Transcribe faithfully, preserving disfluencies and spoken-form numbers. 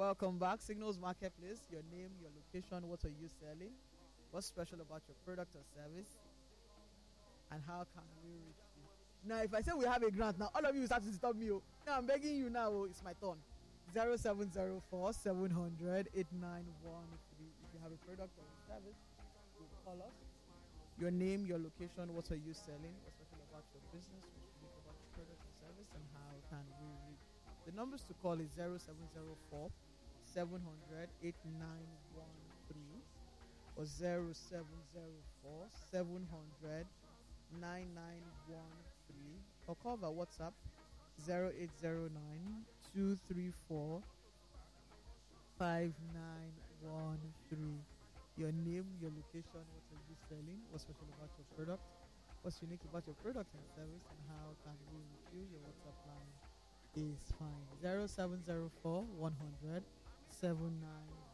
Welcome back, Signals Marketplace. Your name, your location, what are you selling? What's special about your product or service? And how can we reach you? Now, if I say we have a grant, now all of you will start to stop me. Oh. Now I'm begging you now. Oh, it's my turn. zero seven zero four seven hundred eight nine one three. If you have a product or a service, you call us. Your name, your location, what are you selling? What's special about your business? What's unique about your product or service? And how can we reach? The numbers to call is zero seven zero four seven hundred eight nine one three or zero seven zero four seven hundred nine nine one three or call via WhatsApp zero eight zero nine two three four five nine one three. Your name, your location, what are you selling? What's special about your product? What's unique about your product and service? And how can we reach you? Your WhatsApp line is fine. zero seven zero four one hundred seven nine